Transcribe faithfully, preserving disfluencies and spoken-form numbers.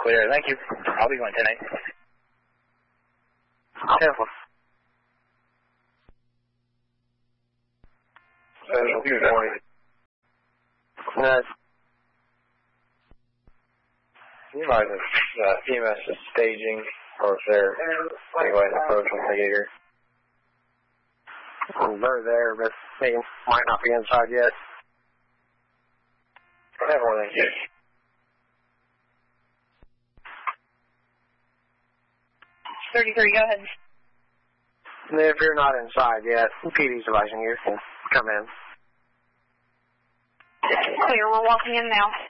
Clear, thank you. I'll be going ten eight. Careful. Special good morning. No. You might have uh, E M S is staging, or if they're anyway approach when they get here. They're there, but they might not be inside yet. Have one, thank you. thirty-three, go ahead. If you're not inside yet, P D's advising you can come in. Clear, we're walking in now.